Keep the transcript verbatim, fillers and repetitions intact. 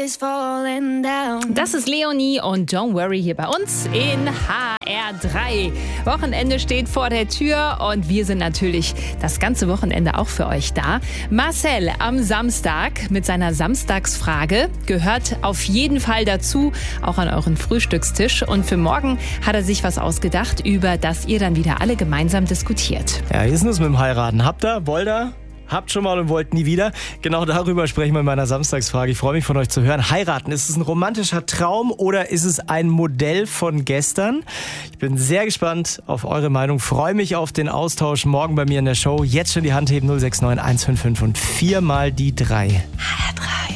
Das ist Leonie und Don't Worry hier bei uns in H R drei. Wochenende steht vor der Tür und wir sind natürlich das ganze Wochenende auch für euch da. Marcel am Samstag mit seiner Samstagsfrage gehört auf jeden Fall dazu, auch an euren Frühstückstisch. Und für morgen hat er sich was ausgedacht, über das ihr dann wieder alle gemeinsam diskutiert. Ja, wie ist denn das mit dem Heiraten? Habt ihr, wollt ihr? Habt schon mal und wollt nie wieder? Genau darüber sprechen wir in meiner Samstagsfrage. Ich freue mich, von euch zu hören. Heiraten, ist es ein romantischer Traum oder ist es ein Modell von gestern? Ich bin sehr gespannt auf eure Meinung. Freue mich auf den Austausch morgen bei mir in der Show. Jetzt schon die Hand heben null sechs neun eins fünf fünf und viermal die drei. H R drei.